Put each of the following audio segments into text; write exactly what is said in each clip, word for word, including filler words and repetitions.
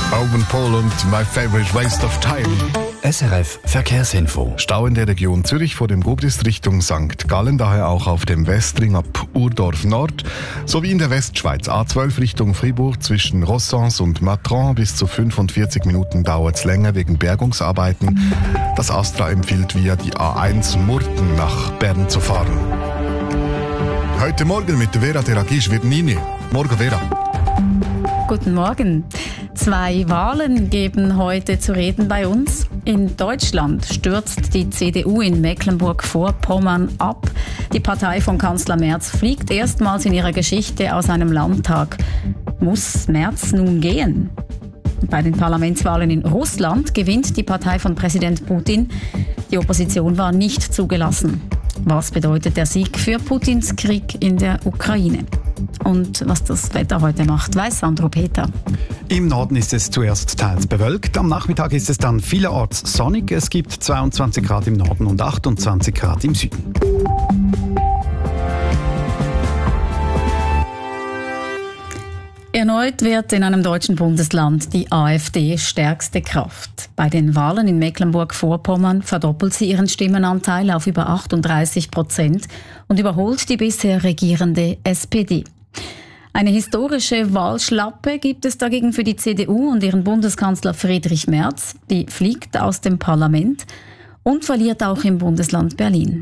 Owen und My Favorite Waste of Time. S R F Verkehrsinfo. Stau in der Region Zürich vor dem Gobdist Richtung Sankt Gallen, daher auch auf dem Westring ab Urdorf Nord, sowie in der Westschweiz A zwölf Richtung Fribourg zwischen Rossens und Matran. Bis zu fünfundvierzig Minuten dauert es länger wegen Bergungsarbeiten. Das Astra empfiehlt via die A eins Murten nach Bern zu fahren. Heute Morgen mit Vera Teragisch-Virnini. Morgen, Vera. Guten Morgen. Zwei Wahlen geben heute zu reden bei uns. In Deutschland stürzt die C D U in Mecklenburg-Vorpommern ab. Die Partei von Kanzler Merz fliegt erstmals in ihrer Geschichte aus einem Landtag. Muss Merz nun gehen? Bei den Parlamentswahlen in Russland gewinnt die Partei von Präsident Putin. Die Opposition war nicht zugelassen. Was bedeutet der Sieg für Putins Krieg in der Ukraine? Und was das Wetter heute macht, weiß Sandro Peter. Im Norden ist es zuerst teils bewölkt. Am Nachmittag ist es dann vielerorts sonnig. Es gibt zweiundzwanzig Grad im Norden und achtundzwanzig Grad im Süden. Erneut wird in einem deutschen Bundesland die AfD stärkste Kraft. Bei den Wahlen in Mecklenburg-Vorpommern verdoppelt sie ihren Stimmenanteil auf über achtunddreißig Prozent und überholt die bisher regierende S P D. Eine historische Wahlschlappe gibt es dagegen für die C D U und ihren Bundeskanzler Friedrich Merz. Die fliegt aus dem Parlament und verliert auch im Bundesland Berlin.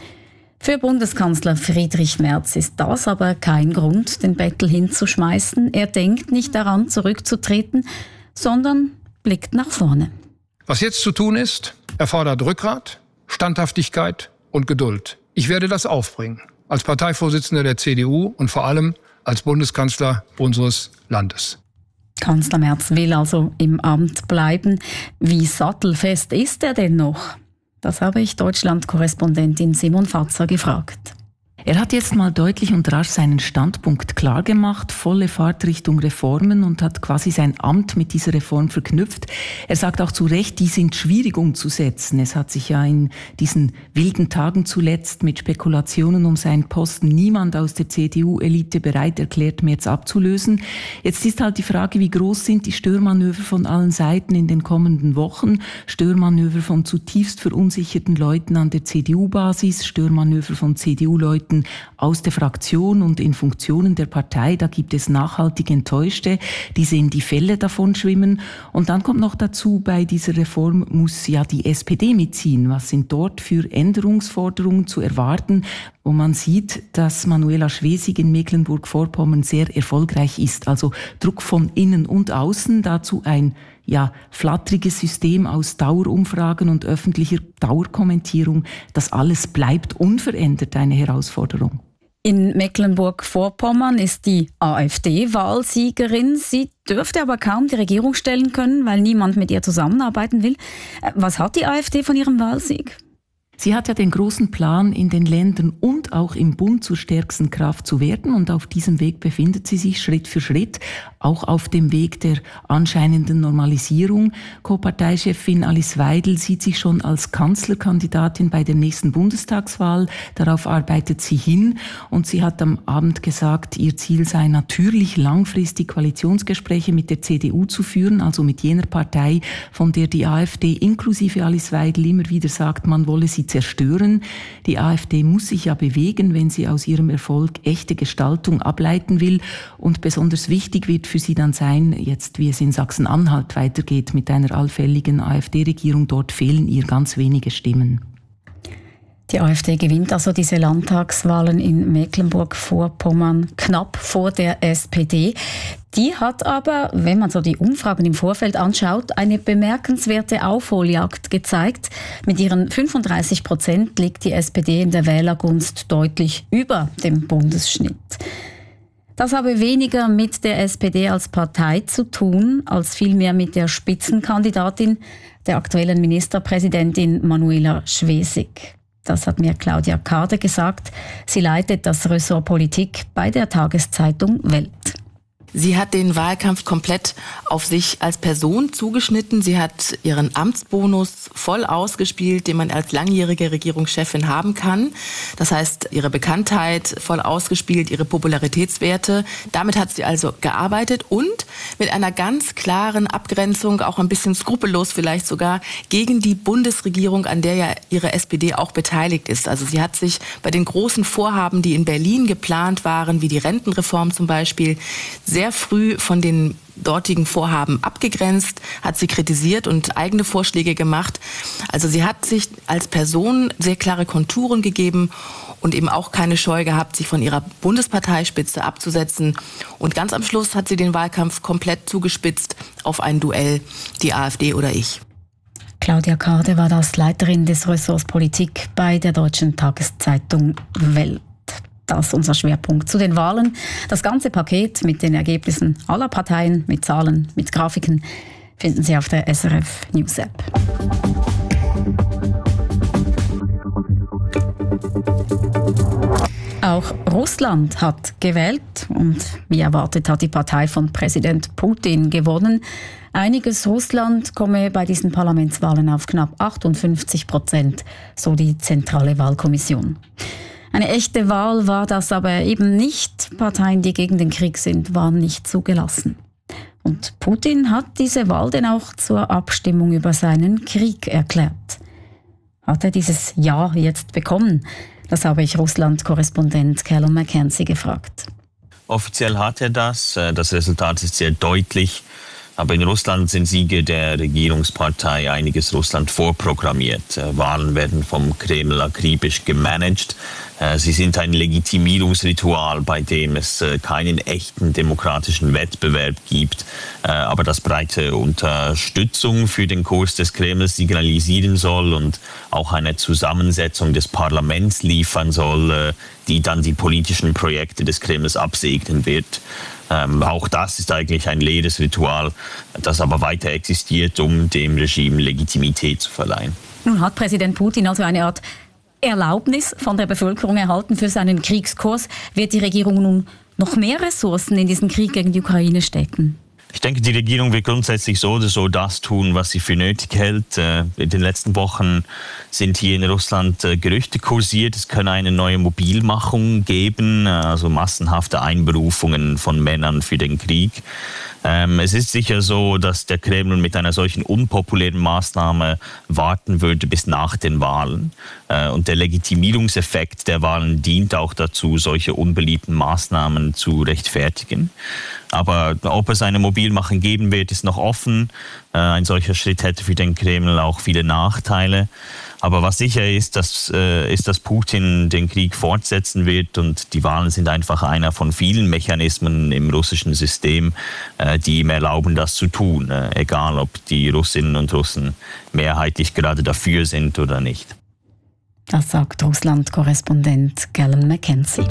Für Bundeskanzler Friedrich Merz ist das aber kein Grund, den Bettel hinzuschmeißen. Er denkt nicht daran, zurückzutreten, sondern blickt nach vorne. Was jetzt zu tun ist, erfordert Rückgrat, Standhaftigkeit und Geduld. Ich werde das aufbringen, als Parteivorsitzender der C D U und vor allem als Bundeskanzler unseres Landes. Kanzler Merz will also im Amt bleiben. Wie sattelfest ist er denn noch? Das habe ich Deutschland-Korrespondentin Simon Fatzer gefragt. Er hat jetzt mal deutlich und rasch seinen Standpunkt klargemacht, volle Fahrt Richtung Reformen und hat quasi sein Amt mit dieser Reform verknüpft. Er sagt auch zu Recht, die sind schwierig umzusetzen. Es hat sich ja in diesen wilden Tagen zuletzt mit Spekulationen um seinen Posten niemand aus der C D U-Elite bereit erklärt, Merz abzulösen. Jetzt ist halt die Frage, wie groß sind die Störmanöver von allen Seiten in den kommenden Wochen? Störmanöver von zutiefst verunsicherten Leuten an der C D U-Basis, Störmanöver von C D U-Leuten aus der Fraktion und in Funktionen der Partei. Da gibt es nachhaltig Enttäuschte, die sehen die Fälle davon schwimmen. Und dann kommt noch dazu, bei dieser Reform muss ja die S P D mitziehen. Was sind dort für Änderungsforderungen zu erwarten, wo man sieht, dass Manuela Schwesig in Mecklenburg-Vorpommern sehr erfolgreich ist. Also Druck von innen und außen, dazu ein ja, flatteriges System aus Dauerumfragen und öffentlicher Dauerkommentierung. Das alles bleibt unverändert eine Herausforderung. In Mecklenburg-Vorpommern ist die AfD Wahlsiegerin. Sie dürfte aber kaum die Regierung stellen können, weil niemand mit ihr zusammenarbeiten will. Was hat die AfD von ihrem Wahlsieg? Sie hat ja den großen Plan, in den Ländern und auch im Bund zur stärksten Kraft zu werden. Und auf diesem Weg befindet sie sich Schritt für Schritt, auch auf dem Weg der anscheinenden Normalisierung. Co-Parteichefin Alice Weidel sieht sich schon als Kanzlerkandidatin bei der nächsten Bundestagswahl. Darauf arbeitet sie hin. Und sie hat am Abend gesagt, ihr Ziel sei natürlich langfristig Koalitionsgespräche mit der C D U zu führen, also mit jener Partei, von der die AfD inklusive Alice Weidel immer wieder sagt, man wolle sie zerstören. Die AfD muss sich ja bewegen, wenn sie aus ihrem Erfolg echte Gestaltung ableiten will. Und besonders wichtig wird für sie dann sein, jetzt wie es in Sachsen-Anhalt weitergeht mit einer allfälligen AfD-Regierung. Dort fehlen ihr ganz wenige Stimmen. Die AfD gewinnt also diese Landtagswahlen in Mecklenburg-Vorpommern knapp vor der S P D. Die hat aber, wenn man so die Umfragen im Vorfeld anschaut, eine bemerkenswerte Aufholjagd gezeigt. Mit ihren fünfunddreißig Prozent liegt die S P D in der Wählergunst deutlich über dem Bundesschnitt. Das habe weniger mit der S P D als Partei zu tun, als vielmehr mit der Spitzenkandidatin, der aktuellen Ministerpräsidentin Manuela Schwesig. Das hat mir Claudia Kade gesagt. Sie leitet das Ressort Politik bei der Tageszeitung Welt. Sie hat den Wahlkampf komplett auf sich als Person zugeschnitten. Sie hat ihren Amtsbonus voll ausgespielt, den man als langjährige Regierungschefin haben kann. Das heißt, ihre Bekanntheit voll ausgespielt, ihre Popularitätswerte. Damit hat sie also gearbeitet und mit einer ganz klaren Abgrenzung, auch ein bisschen skrupellos vielleicht sogar, gegen die Bundesregierung, an der ja ihre S P D auch beteiligt ist. Also sie hat sich bei den großen Vorhaben, die in Berlin geplant waren, wie die Rentenreform zum Beispiel, sehr früh von den dortigen Vorhaben abgegrenzt, hat sie kritisiert und eigene Vorschläge gemacht. Also sie hat sich als Person sehr klare Konturen gegeben und eben auch keine Scheu gehabt, sich von ihrer Bundesparteispitze abzusetzen. Und ganz am Schluss hat sie den Wahlkampf komplett zugespitzt auf ein Duell, die AfD oder ich. Claudia Kade war das, Leiterin des Ressorts Politik bei der deutschen Tageszeitung Welt. Das ist unser Schwerpunkt zu den Wahlen. Das ganze Paket mit den Ergebnissen aller Parteien, mit Zahlen, mit Grafiken, finden Sie auf der S R F News App. Auch Russland hat gewählt und wie erwartet hat die Partei von Präsident Putin gewonnen. Einiges Russland komme bei diesen Parlamentswahlen auf knapp achtundfünfzig Prozent, so die Zentrale Wahlkommission. Eine echte Wahl war das aber eben nicht. Parteien, die gegen den Krieg sind, waren nicht zugelassen. Und Putin hat diese Wahl denn auch zur Abstimmung über seinen Krieg erklärt. Hat er dieses Ja jetzt bekommen? Das habe ich Russland-Korrespondent Callum McKenzie gefragt. Offiziell hat er das. Das Resultat ist sehr deutlich. Aber in Russland sind Siege der Regierungspartei einiges Russland vorprogrammiert. Wahlen werden vom Kreml akribisch gemanagt. Sie sind ein Legitimierungsritual, bei dem es keinen echten demokratischen Wettbewerb gibt, aber das breite Unterstützung für den Kurs des Kremls signalisieren soll und auch eine Zusammensetzung des Parlaments liefern soll, die dann die politischen Projekte des Kremls absegnen wird. Ähm, auch das ist eigentlich ein leeres Ritual, das aber weiter existiert, um dem Regime Legitimität zu verleihen. Nun hat Präsident Putin also eine Art Erlaubnis von der Bevölkerung erhalten für seinen Kriegskurs. Wird die Regierung nun noch mehr Ressourcen in diesen Krieg gegen die Ukraine stecken? Ich denke, die Regierung wird grundsätzlich so oder so das tun, was sie für nötig hält. In den letzten Wochen sind hier in Russland Gerüchte kursiert, es könne eine neue Mobilmachung geben, also massenhafte Einberufungen von Männern für den Krieg. Es ist sicher so, dass der Kreml mit einer solchen unpopulären Maßnahme warten würde bis nach den Wahlen. Und der Legitimierungseffekt der Wahlen dient auch dazu, solche unbeliebten Maßnahmen zu rechtfertigen. Aber ob es eine Mobilmachung geben wird, ist noch offen. Ein solcher Schritt hätte für den Kreml auch viele Nachteile. Aber was sicher ist, dass, äh, ist, dass Putin den Krieg fortsetzen wird und die Wahlen sind einfach einer von vielen Mechanismen im russischen System, äh, die ihm erlauben, das zu tun, äh, egal ob die Russinnen und Russen mehrheitlich gerade dafür sind oder nicht. Das sagt Russland-Korrespondent Callum McKenzie.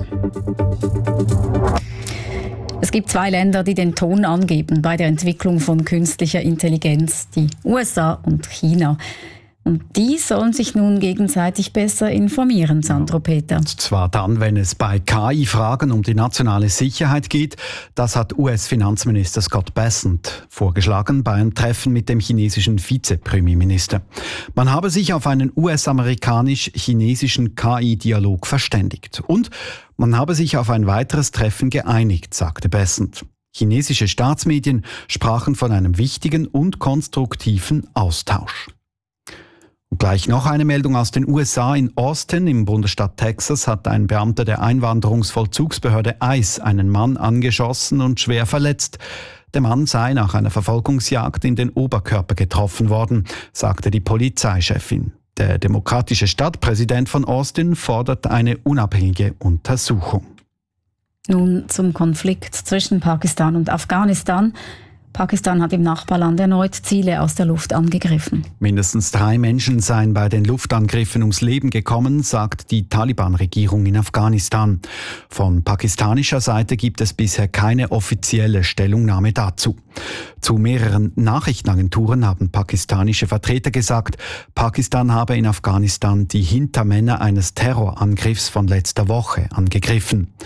Es gibt zwei Länder, die den Ton angeben bei der Entwicklung von künstlicher Intelligenz, die U S A und China. Und die sollen sich nun gegenseitig besser informieren, Sandro Peter. Und zwar dann, wenn es bei K I-Fragen um die nationale Sicherheit geht. Das hat U S-Finanzminister Scott Bessent vorgeschlagen bei einem Treffen mit dem chinesischen Vizepremierminister. Man habe sich auf einen U S-amerikanisch-chinesischen K I-Dialog verständigt. Und man habe sich auf ein weiteres Treffen geeinigt, sagte Bessent. Chinesische Staatsmedien sprachen von einem wichtigen und konstruktiven Austausch. Und gleich noch eine Meldung aus den U S A. In Austin im Bundesstaat Texas hat ein Beamter der Einwanderungsvollzugsbehörde ICE einen Mann angeschossen und schwer verletzt. Der Mann sei nach einer Verfolgungsjagd in den Oberkörper getroffen worden, sagte die Polizeichefin. Der demokratische Stadtpräsident von Austin fordert eine unabhängige Untersuchung. Nun zum Konflikt zwischen Pakistan und Afghanistan. Pakistan hat im Nachbarland erneut Ziele aus der Luft angegriffen. Mindestens drei Menschen seien bei den Luftangriffen ums Leben gekommen, sagt die Taliban-Regierung in Afghanistan. Von pakistanischer Seite gibt es bisher keine offizielle Stellungnahme dazu. Zu mehreren Nachrichtenagenturen haben pakistanische Vertreter gesagt, Pakistan habe in Afghanistan die Hintermänner eines Terrorangriffs von letzter Woche angegriffen.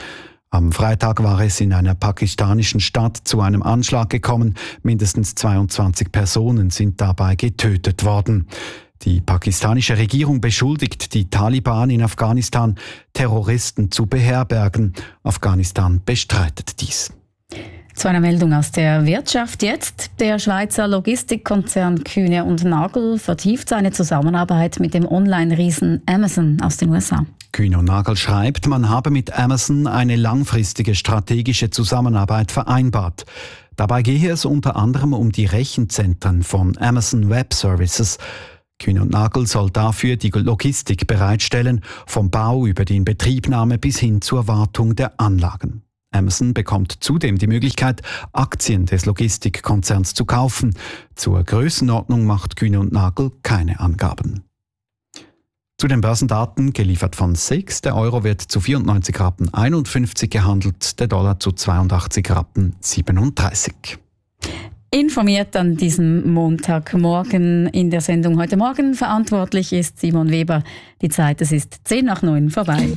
Am Freitag war es in einer pakistanischen Stadt zu einem Anschlag gekommen. Mindestens zweiundzwanzig Personen sind dabei getötet worden. Die pakistanische Regierung beschuldigt die Taliban in Afghanistan, Terroristen zu beherbergen. Afghanistan bestreitet dies. Zu einer Meldung aus der Wirtschaft jetzt. Der Schweizer Logistikkonzern Kühne und Nagel vertieft seine Zusammenarbeit mit dem Online-Riesen Amazon aus den U S A. Kühne und Nagel schreibt, man habe mit Amazon eine langfristige strategische Zusammenarbeit vereinbart. Dabei gehe es unter anderem um die Rechenzentren von Amazon Web Services. Kühne und Nagel soll dafür die Logistik bereitstellen, vom Bau über die Inbetriebnahme bis hin zur Wartung der Anlagen. Amazon bekommt zudem die Möglichkeit, Aktien des Logistikkonzerns zu kaufen. Zur Größenordnung macht Kühne und Nagel keine Angaben. Zu den Börsendaten, geliefert von S I X. Der Euro wird zu vierundneunzig Rappen einundfünfzig gehandelt, der Dollar zu zweiundachtzig Rappen siebenunddreißig. Informiert an diesem Montagmorgen in der Sendung heute Morgen. Verantwortlich ist Simon Weber. Die Zeit, es ist zehn nach neun vorbei.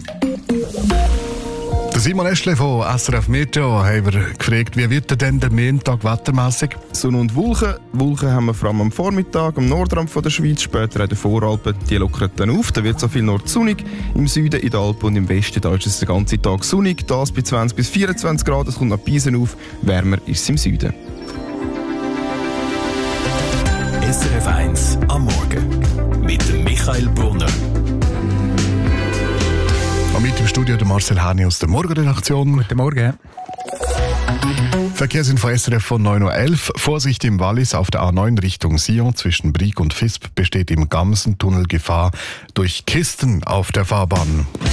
Simon Eschle von S R F Meteo haben wir gefragt, wie wird denn der Montag wettermässig? Sonne und Wolken. Wolken haben wir vor allem am Vormittag, am Nordrand von der Schweiz, später in den Voralpen. Die lockern dann auf, da wird so viel Nord-sonnig. Im Süden, in den Alpen und im Westen, da ist es den ganzen Tag sonnig. Das bei zwanzig bis vierundzwanzig Grad, es kommt nach Pisen auf. Wärmer ist es im Süden. S R F eins am Morgen mit dem Michael Brunner. Und mit im Studio der Marcel Hani aus der Morgenredaktion. Guten Morgen. Verkehrsinfo S R F von neun Uhr elf. Vorsicht im Wallis auf der A neun Richtung Sion zwischen Brieg und Visp besteht im Gamsentunnel Gefahr durch Kisten auf der Fahrbahn.